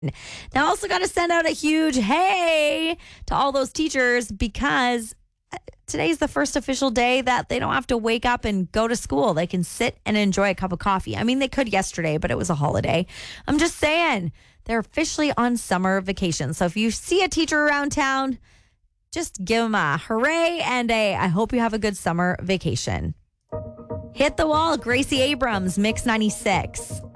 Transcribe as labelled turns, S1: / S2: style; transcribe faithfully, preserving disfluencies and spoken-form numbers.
S1: Now, also got to send out a huge hey to all those teachers because today's the first official day that they don't have to wake up and go to school. They can sit and enjoy a cup of coffee. I mean, they could yesterday, but it was a holiday. I'm just saying they're officially on summer vacation. So if you see a teacher around town, just give them a hooray and a I hope you have a good summer vacation. Hit the wall, Gracie Abrams, Mix ninety-six.